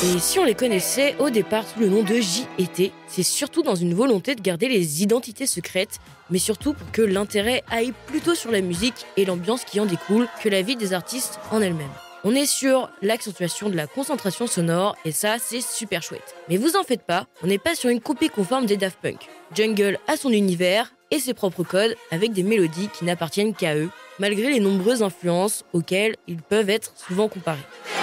Et si on les connaissait au départ sous le nom de J&T, c'est surtout dans une volonté de garder les identités secrètes, mais surtout pour que l'intérêt aille plutôt sur la musique et l'ambiance qui en découle que la vie des artistes en elle-même. On est sur l'accentuation de la concentration sonore et ça, c'est super chouette. Mais vous en faites pas, on n'est pas sur une copie conforme des Daft Punk. Jungle a son univers et ses propres codes avec des mélodies qui n'appartiennent qu'à eux, malgré les nombreuses influences auxquelles ils peuvent être souvent comparés.